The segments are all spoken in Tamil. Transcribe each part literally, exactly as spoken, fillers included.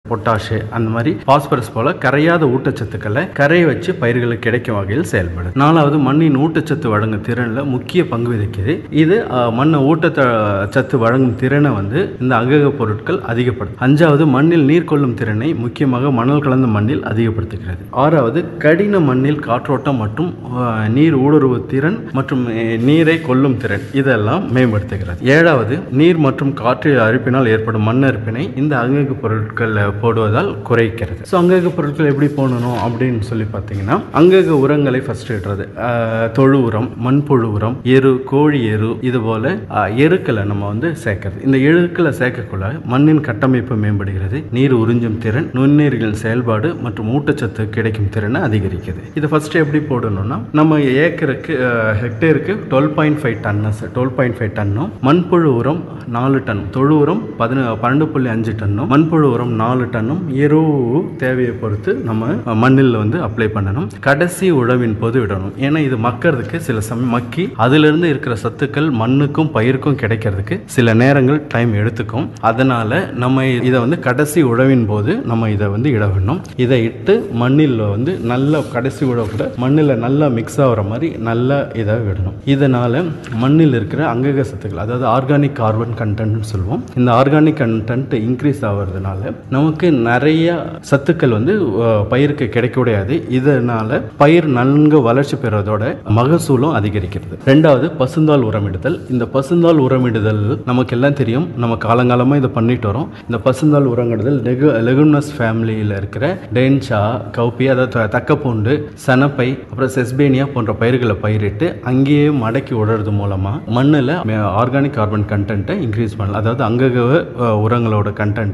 பொட்டாஷு அந்த மாதிரி பாஸ்பரஸ் போல கரையாத ஊட்டச்சத்துக்களை கரைய வச்சு பயிர்களுக்கு கிடைக்கும் வகையில் செயல்படுது. நாலாவது மண்ணின் ஊட்டச்சத்து வழங்கும் திறனில் முக்கிய பங்கு வகிக்குது. இது மண்ணை ஊட்டத்த சத்து வழங்கும் திறனை வந்து இந்த அங்கக பொருட்கள் அதிகப்படுத்தும். அஞ்சாவது மண்ணில் நீர் கொள்ளும் திறனை முக்கியமாக மணல் கலந்த மண்ணில் அதிகப்படுத்துகிறது. ஆறாவது கடின மண்ணில் காற்றோட்டம் மற்றும் நீர் ஊடுருவு திறன் மற்றும் நீரை கொள்ளும் திறன் இதெல்லாம் மேம்படுத்துகிறது. ஏழாவது நீர் மற்றும் காற்று அரிப்பினால் ஏற்படும் மண் அரிப்பினை இந்த அங்கக பொருட்கள் போடுவதால் குறைக்கிறது. ஸோ அங்கக பொருட்கள் எப்படி போடணும் அப்படின்னு சொல்லி பார்த்தீங்கன்னா அங்கக உரங்களை ஃபர்ஸ்ட் இடுறது. தொழு உரம், மண்புழு உரம், எரு, கோழி எரு, இது போல எருக்களை நம்ம வந்து சேர்க்கிறது. இந்த எருக்களை சேர்க்கக்குள்ள மண்ணின் கட்டமைப்பு மேம்படுகிறது, நீர் உறிஞ்சும் திறன், நுண்ணுயிரிகளின் செயல்பாடு மற்றும் ஊட்டச்சத்து கிடைக்கும் திறனை அதிகரிக்குது. இதை ஃபர்ஸ்ட் எப்படி போடணும்னா நம்ம ஏக்கருக்கு ஹெக்டேருக்கு twelve point five tonnes twelve point five டன்னும், மண்புழு உரம் நாலு டன், தொழு உரம் பதின பன்னெண்டு புள்ளி அஞ்சு டன்னும், மண்புழு உரம் நாலு டன்னும், எரு தேவையை பொறுத்து நம்ம மண்ணில் வந்து அப்ளை பண்ணணும். கடைசி உழவின் போது விடணும். ஏன்னா இது மக்கறதுக்கு சில சமயம் மக்கி அதிலிருந்து இருக்கிற சத்துக்கள் மண்ணுக்கும் பயிருக்கும் கிடைக்கிறதுக்கு சில நேரங்கள் டைம் எடுத்துக்கும். அதனால நம்ம இதை வந்து கடைசி உழவின் போது நம்ம இதை வந்து இட வேணும். இதை இட்டு மண்ணில் வந்து நல்ல கடைசி உழவு கூட மண்ணில் நல்லா மிக்ஸ் ஆகிற மாதிரி நல்லா இதை விடணும். இதனால மண்ணில் இருக்கிற அங்கக சத்துக்கள் அதாவது ஆர்கானிக் கார்பன் கண்டென்ட் சொல்லுவோம். இந்த ஆர்கானிக் கண்டென்ட் இன்க்ரீஸ் ஆகிறதுனால நமக்கு நிறைய சத்துக்கள் வந்து பயிருக்கு கிடைக்க முடியாது. இதனால பயிர் நன்கு வளர்ச்சி பெறுவதோட மகசூலும் அதிகரிக்கிறது. ரெண்டாவது பசுந்தாள் உரமிடுதல். இந்த பசுந்தாள் உரமிடுதல் நமக்கு எல்லாம் தெரியும், நம்ம காலங்காலமா இதை பண்ணிட்டு வரோம். இந்த பசுந்தாள் உரமிடுதல் லெகுமினஸ் ஃபேமிலியில் இருக்கிற டென்சா, கௌப்பி, அதாவது தக்கப்பூண்டு, சனப்பை, அப்புறம் செஸ்பேனியா போன்ற பயிர்களை பயிரிட்டு அங்கேயே மடக்கி விடுறது மூலமா மண்ணில் ஆர்கானிக் கார்பன் கண்டென்ட்டை இன்க்ரீஸ் பண்ணலாம். அதாவது அங்கக உரங்களோட கண்டென்ட்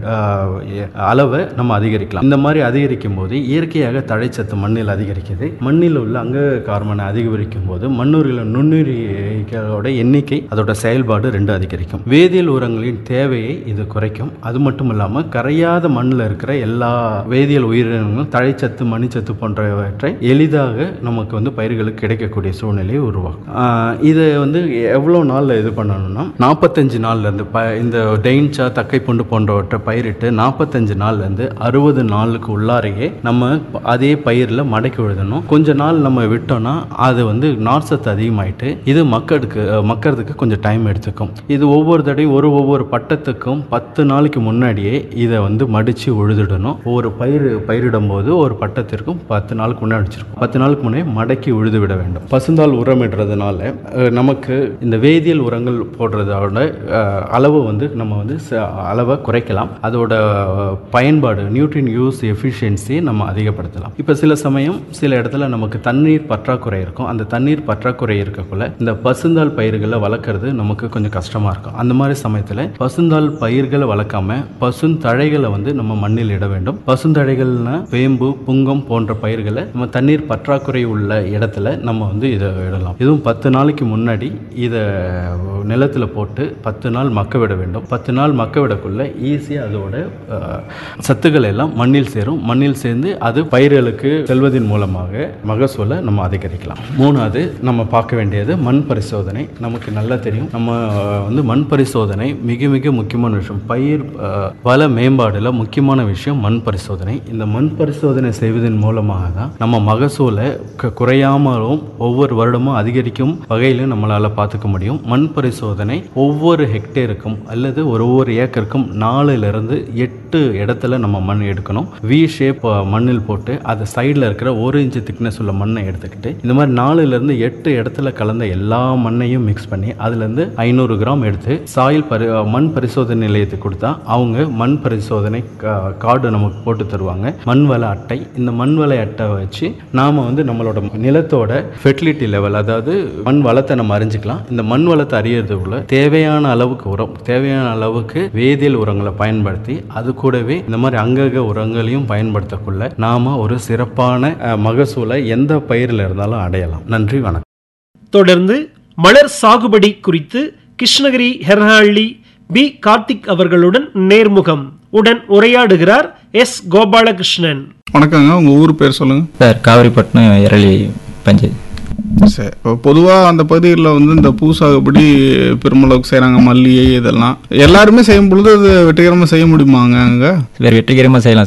அளவை நம்ம அதிகரிக்கலாம். இந்த மாதிரி அதிகரிக்கும் போது இயற்கையாக தழைச்சத்து மண்ணில் அதிகரிக்குது. மண்ணில் உள்ள அங்கக கார்பனை அதிகரிக்கும் போது மண்ணுரில் நுண்ணுயிரிகளோட எண்ணிக்கை அதோட செயல்பாடு ரெண்டு அதிகரிக்கும். வேதியியல் உரங்களின் தேவையை இது குறைக்கும். அது மட்டும் இல்லாமல் கரையாத மண்ணில் இருக்கிற எல்லா வேதியியல் உயிரினங்களும் தழைச்சத்து, மணிச்சத்து போன்றவற்றை எளிதாக நமக்கு வந்து பயிர்களுக்கு கிடைக்கக்கூடிய சூழ்நிலையை உருவாக்கும். இதை வந்து எவ்வளோ நாளில் இது பண்ணணும்னா நாற்பத்தஞ்சு நாள்ல இருந்து இந்த டெயின்சா, தக்கை பூண்டு போன்றவற்றை பயிரிட்டு நாற்பத்தஞ்சு நாள்ல இருந்து அறுபது நாளுக்கு உள்ளாரையே நம்ம அதே பயிரில் மடக்கி விழுதணும். கொஞ்ச நாள் நம்ம விட்டோம்னா அது வந்து நார்சத்து அதிகமாயிட்டு இது மக்களுக்கு மக்கறதுக்கு கொஞ்சம் டைம் எடுத்துக்கும். இது ஒவ்வொரு தடையும் ஒரு ஒவ்வொரு பட்டத்துக்கும் பத்து நாளைக்கு முன்னாடியே இதை வந்து மடிச்சு உழுதுடணும். ஒவ்வொரு பயிர் பயிரிடும் போது ஒரு பட்டத்திற்கும் பத்து நாளுக்கு முன்னாடி வச்சிருக்கும் பத்து நாளுக்கு முன்னே மடக்கி உழுது விட வேண்டும். பசுந்தாள் உரமிடுறதுனால நமக்கு இந்த வேதியியல் உரங்கள் போடுறதோட அளவு வந்து நம்ம வந்து அளவை குறைக்கலாம். அதோட பயன்பாடு நியூட்ரியன் யூஸ் எஃபிஷியன்சி நம்ம அதிகப்படுத்தலாம். இப்போ சில சமயம் சில இடத்துல நமக்கு தண்ணீர் பற்றாக்குறை இருக்கும். அந்த தண்ணீர் பற்றாக்குறை இருக்கக்குள்ள இந்த பசுந்தாள் பயிர்களை வளர்க்கறது நமக்கு கொஞ்சம் கஷ்டமா இருக்கும். அந்த மாதிரி சமயத்தில் பசுந்தாள் பயிர்களை வளர்க்காம பசுந்தழைகளை வந்து நம்ம மண்ணில் இட வேண்டும். பசுந்தழைகள்னா வேம்பு, புங்கம் போன்ற பயிர்களை நம்ம தண்ணீர் பற்றாக்குறை உள்ள இடத்துல நம்ம வந்து இதை இடலாம். இதுவும் பத்து நாளைக்கு முன்னாடி இதை நிலத்தில் போட்டு பத்து நாள் மக்க விட வேண்டும். பத்து நாள் மக்க விடக்குள்ள ஈஸியாக அதோட சத்துக்கள் எல்லாம் மண்ணில் சேரும். மண்ணில் சேர்ந்து அது பயிர்களுக்கு செல்வதன் மூலமாக மகசூலை நம்ம அதிகரிக்கலாம். மூணாவது நம்ம பார்க்க வேண்டியது மண் பரிசோதனை. நமக்கு நல்லா தெரியும், நம்ம வந்து மண் பரிசோதனை மிக மிக முக்கியமான விஷயம். பயிர் வள மேம்பாடுல முக்கியமான விஷயம் மண் பரிசோதனை. இந்த மண் பரிசோதனை செய்வதன் மூலமாக தான் நம்ம மகசூலை குறையாமலும் ஒவ்வொரு வருடமும் அதிகரிக்கும் வகையிலும் நம்மளால பார்த்துக்க முடியும். மண் பரிசோதனை ஒவ்வொரு ஹெக்டேருக்கும் அல்லது ஒரு ஒவ்வொரு ஏக்கருக்கும் நாலுல இருந்து எட்டு இடத்துல நம்ம மண் எடுக்கணும். வி ஷேப் மண்ணில் போட்டு அது சைடில் இருக்கிற ஒரு இன்ச்சு திக்னஸ் உள்ள மண்ணை எடுத்துக்கிட்டு இந்த மாதிரி நாலுல இருந்து எட்டு இடத்துல கலந்த எல்லா மண்ணையும் மிக்ஸ் பண்ணி அதுல இருந்து ஐநூறு கிராம் எடுத்து சாயில் பரி மண் பரிசோதனை நிலையத்துக்கு கொடுத்தா அவங்க மண் பரிசோதனை கார்டு நமக்கு போட்டு தருவாங்க. மண் வள அட்டை. இந்த மண் வள அட்டை வச்சு நாம வந்து நம்மளோட நிலத்தோட ஃபெர்டிலிட்டி லெவல், அதாவது மண் வளத்தை நம்ம அறிஞ்சிக்கலாம். இந்த மண் வளத்தை அறியறதுக்குள்ள தேவையான அளவுக்கு உரம், தேவையான அளவுக்கு வேதியியல் உரங்களை பயன்படுத்தி அது கூடவே இந்த மாதிரி அங்கக உரங்களையும் பயன்படுத்தக்குள்ள நாம ஒரு சிறப்பான மகசூலை எந்த பயிரில் இருந்தாலும் அடையலாம். நன்றி, வணக்கம். தொடர்ந்து மலர் சாகுபடி குறித்து கிருஷ்ணகிரி ஹெர்ஹாள்ளி பி கார்த்திக் அவர்களுடன் நேர்முகம். உடன் உரையாடுகிறார் எஸ் கோபாலகிருஷ்ணன். வணக்கங்க, உங்க ஊர் பேர் சொல்லுங்க. சார், காவிரிப்பட்டினம் எரளி பஞ்சாயத்து. சரி, இப்போ பொதுவாக அந்த பகுதிகளில் வந்து இந்த பூ சாகுபடி பெருமளவுக்கு செய்கிறாங்க, மல்லிகை இதெல்லாம் எல்லாருமே செய்யும் பொழுது அது வெற்றிகரமாக செய்ய முடியுமாங்க? அங்கே வெற்றிகரமாக செய்யலாம்